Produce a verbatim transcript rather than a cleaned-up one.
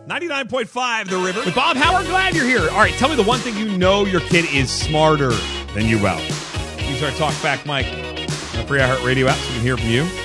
ninety-nine point five The River. With Bob Howard, glad you're here. All right, tell me the one thing you know your kid is smarter than you about. Use our Talk Back Mike on the free iHeartRadio app so we can hear from you.